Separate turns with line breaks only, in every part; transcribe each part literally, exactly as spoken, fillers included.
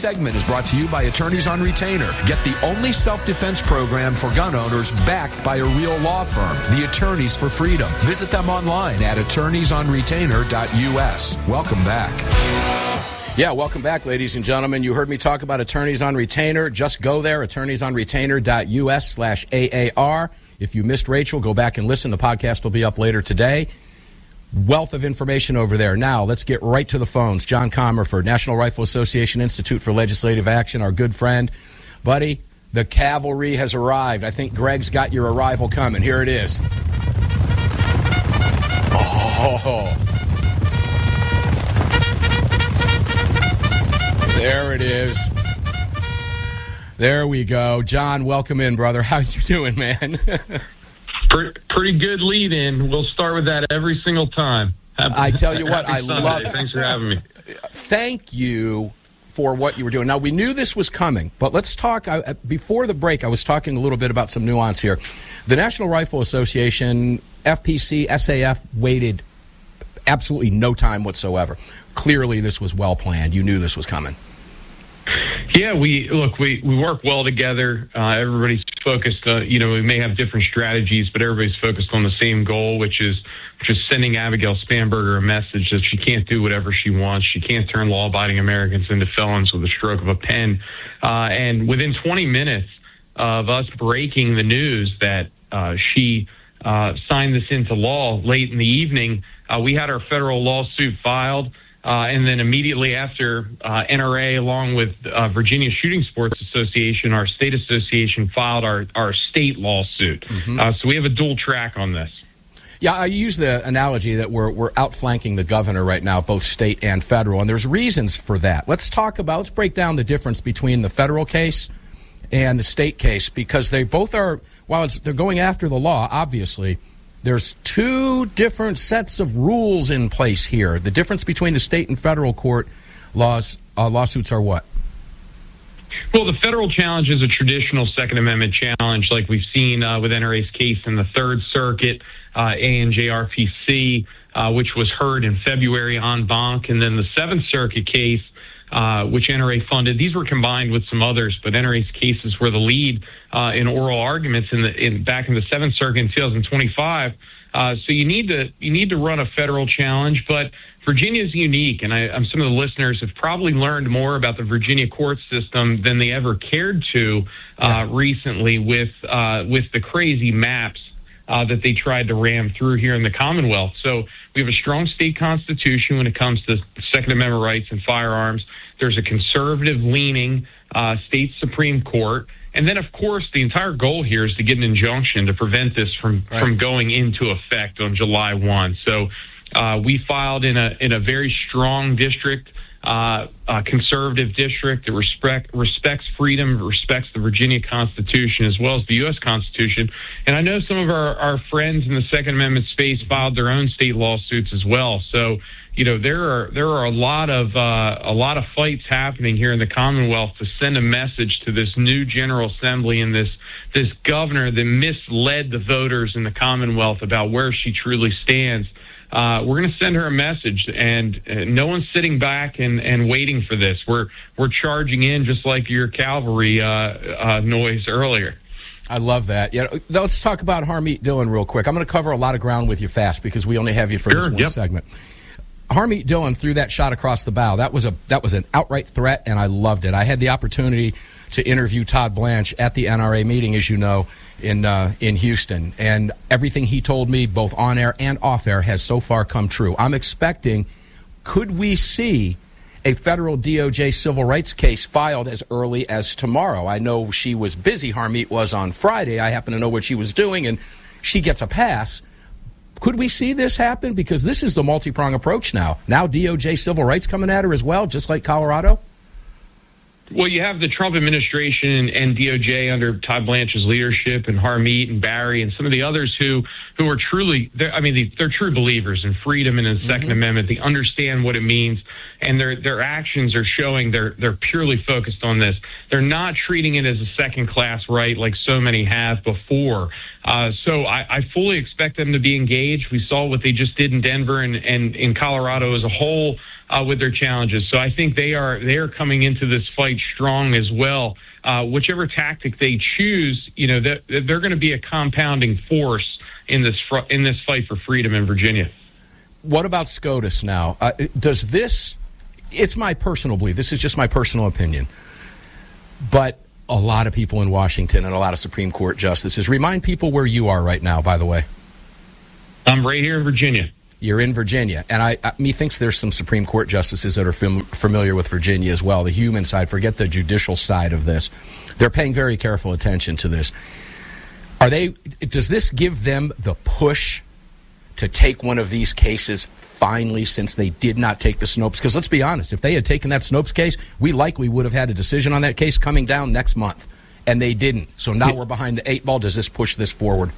segment is brought to you by Attorneys on Retainer. Get the only self-defense program for gun owners backed by a real law firm, the Attorneys for Freedom. Visit them online at attorneys on retainer dot U S. Welcome back. Yeah, welcome back, ladies and gentlemen. You heard me talk about Attorneys on Retainer. Just go there, attorneys on retainer dot U S slash A A R. If you missed Rachel, go back and listen. The podcast will be up later today. Wealth of information over there. Now, let's get right to the phones. John Comerford, National Rifle Association Institute for Legislative Action, our good friend. Buddy, the cavalry has arrived. I think Greg's got your arrival coming. Here it is. Oh. There it is. There we go. John, welcome in, brother. How you doing, man?
Pretty good lead in. We'll start with that every single time. Happy,
I tell you what, I
Sunday.
love it.
Thanks for having me.
Thank you for what you were doing. Now, we knew this was coming, but let's talk. I, before the break, I was talking a little bit about some nuance here. The National Rifle Association, F P C, S A F waited absolutely no time whatsoever. Clearly, this was well planned. You knew this was coming.
Yeah, we look, we, we work well together. Uh, everybody's focused, uh, you know, we may have different strategies, but everybody's focused on the same goal, which is just sending Abigail Spanberger a message that she can't do whatever she wants. She can't turn law-abiding Americans into felons with a stroke of a pen. Uh, and within twenty minutes of us breaking the news that uh, she uh, signed this into law late in the evening, uh, we had our federal lawsuit filed. Uh, and then immediately after, uh, N R A, along with uh, Virginia Shooting Sports Association, our state association, filed our, our state lawsuit. Mm-hmm. Uh, so we have a dual track on this.
Yeah, I use the analogy that we're we're outflanking the governor right now, both state and federal, and there's reasons for that. Let's talk about, let's break down the difference between the federal case and the state case, because they both are, while it's, they're going after the law, obviously, there's two different sets of rules in place here. The difference between the state and federal court laws uh, lawsuits are what?
Well, the federal challenge is a traditional Second Amendment challenge, like we've seen uh, with N R A's case in the Third Circuit, uh, A N J R P C, uh, which was heard in February en banc, and then the Seventh Circuit case, uh, which N R A funded. These were combined with some others, but N R A's cases were the lead uh, in oral arguments in the in back in the Seventh Circuit in two thousand twenty-five. Uh, so you need to you need to run a federal challenge, but Virginia is unique, and I, um, some of the listeners have probably learned more about the Virginia court system than they ever cared to uh, recently with uh, with the crazy maps uh, that they tried to ram through here in the Commonwealth. So we have a strong state constitution when it comes to Second Amendment rights and firearms. There's a conservative-leaning uh, state Supreme Court. And then, of course, the entire goal here is to get an injunction to prevent this from, right. from going into effect on July first. So uh, we filed in a in a very strong district, uh, a conservative district that respect, respects freedom, respects the Virginia Constitution as well as the U S Constitution. And I know some of our, our friends in the Second Amendment space filed their own state lawsuits as well. So, you know, there are there are a lot of uh, a lot of fights happening here in the Commonwealth to send a message to this new General Assembly and this this governor that misled the voters in the Commonwealth about where she truly stands. Uh, we're going to send her a message, and uh, no one's sitting back and, and waiting for this. We're we're charging in just like your cavalry uh, uh, noise earlier.
I love that. Yeah, let's talk about Harmeet Dillon real quick. I'm going to cover a lot of ground with you fast because we only have you for
sure,
this one
yep.
segment. Harmeet Dillon threw that shot across the bow. That was a that was an outright threat, and I loved it. I had the opportunity to interview Todd Blanche at the N R A meeting, as you know, in uh, in Houston, and everything he told me, both on air and off air, has so far come true. I'm expecting, could we see a federal D O J civil rights case filed as early as tomorrow? I know she was busy. Harmeet was on Friday. I happen to know what she was doing, and she gets a pass. Could we see this happen? Because this is the multi-prong approach now. Now D O J civil rights coming at her as well, just like Colorado?
Well, you have the Trump administration and D O J under Todd Blanche's leadership, and Harmeet and Barry and some of the others who who are truly, I mean, they're true believers in freedom and in the Second mm-hmm. Amendment. They understand what it means, and their their actions are showing they're they're purely focused on this. They're not treating it as a second-class right like so many have before. Uh, so I, I fully expect them to be engaged. We saw what they just did in Denver and, and in Colorado as a whole. uh, with their challenges. So I think they are they are coming into this fight strong as well. Uh, whichever tactic they choose, you know, that they're, they're going to be a compounding force in this fr- in this fight for freedom in Virginia.
What about SCOTUS now? Uh, does this? It's my personal belief. This is just my personal opinion, but a lot of people in Washington and a lot of Supreme Court justices. Remind people where you are right now, by the way.
I'm right here in Virginia.
You're in Virginia. And I, I methinks there's some Supreme Court justices that are fam- familiar with Virginia as well, the human side. Forget the judicial side of this. They're paying very careful attention to this. Are they? Does this give them the push to take one of these cases finally, since they did not take the Snopes? Because let's be honest, if they had taken that Snopes case, we likely would have had a decision on that case coming down next month. And they didn't. So now we're behind the eight ball. Does this push this forward?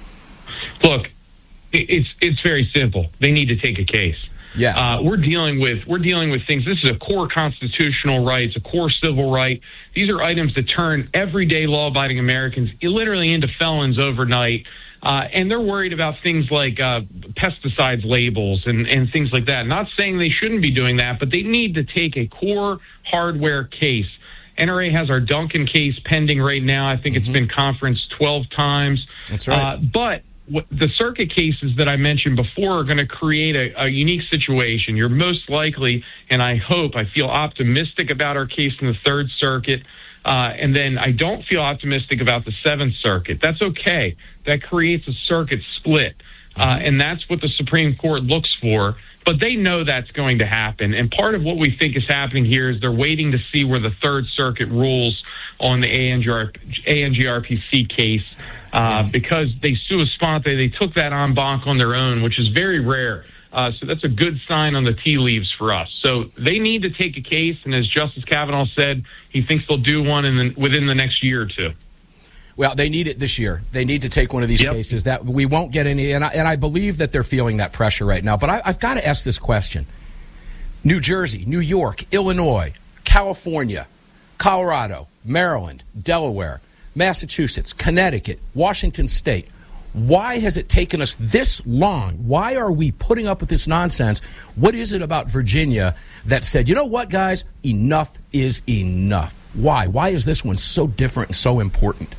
Look, it's it's very simple. They need to take a case.
Yes.
Uh, we're dealing with we're dealing with things. This is a core constitutional right. It's a core civil right. These are items that turn everyday law-abiding Americans literally into felons overnight. Uh, and they're worried about things like uh, pesticides labels and, and things like that. Not saying they shouldn't be doing that, but they need to take a core hardware case. N R A has our Duncan case pending right now. I think mm-hmm. it's been conferenced twelve times.
That's right.
Uh, but what, the circuit cases that I mentioned before are going to create a, a unique situation. You're most likely, and I hope, I feel optimistic about our case in the Third Circuit. Uh, and then I don't feel optimistic about the Seventh Circuit. That's okay. That creates a circuit split. Uh, mm-hmm. And that's what the Supreme Court looks for. But they know that's going to happen. And part of what we think is happening here is they're waiting to see where the Third Circuit rules on the A N G R P C case uh, mm-hmm. because they sua sponte, they took that en banc on their own, which is very rare. Uh, so that's a good sign on the tea leaves for us. So they need to take a case, and as Justice Kavanaugh said, he thinks they'll do one in the, within the next year or two.
Well, they need it this year. They need to take one of these yep. cases. That we won't get any, and I, and I believe that they're feeling that pressure right now. But I, I've got to ask this question. New Jersey, New York, Illinois, California, Colorado, Maryland, Delaware, Massachusetts, Connecticut, Washington State. Why has it taken us this long? Why are we putting up with this nonsense? What is it about Virginia that said, you know what, guys, enough is enough? Why? Why is this one so different and so important?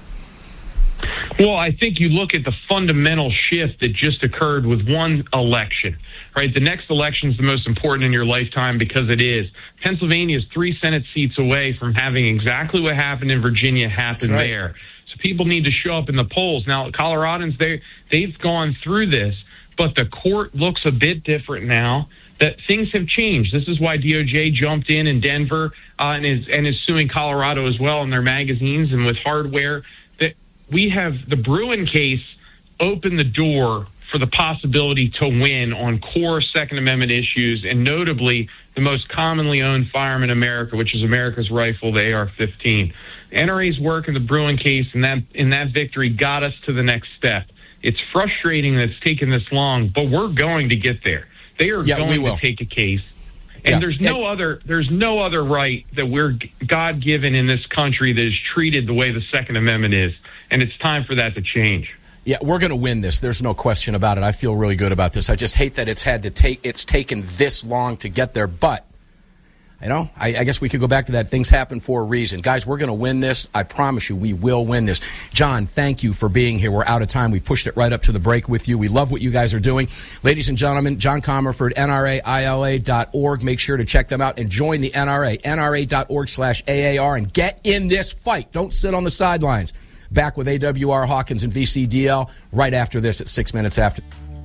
Well, I think you look at the fundamental shift that just occurred with one election, right? The next election is the most important in your lifetime because it is. Pennsylvania is three Senate seats away from having exactly what happened in Virginia happen right. there. So people need to show up in the polls. Now, Coloradans, they, they've gone through this, but the court looks a bit different now. That things have changed. This is why D O J jumped in in Denver uh, and is and is suing Colorado as well in their magazines and with hardware. That we have the Bruen case open the door for the possibility to win on core Second Amendment issues, and notably the most commonly owned firearm in America, which is America's rifle, the A R fifteen. N R A's work in the Bruen case and that in that victory got us to the next step. It's frustrating that it's taken this long, but we're going to get there. They are yeah, going to take a case, and yeah. there's no yeah. other there's no other right that we're God given in this country that is treated the way the Second Amendment is, and it's time for that to change.
Yeah, we're going to win this. There's no question about it. I feel really good about this. I just hate that it's had to take it's taken this long to get there, but. You know, I, I guess we could go back to that. Things happen for a reason. Guys, we're going to win this. I promise you, we will win this. John, thank you for being here. We're out of time. We pushed it right up to the break with you. We love what you guys are doing. Ladies and gentlemen, John Comerford, N R A I L A dot org. Make sure to check them out and join the N R A, N R A dot org slash A A R, and get in this fight. Don't sit on the sidelines. Back with A W R Hawkins and V C D L right after this at six minutes after.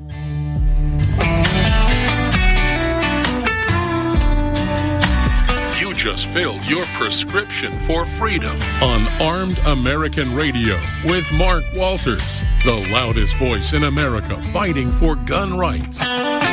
Just filled your prescription for freedom on Armed American Radio with Mark Walters, the loudest voice in America fighting for gun rights.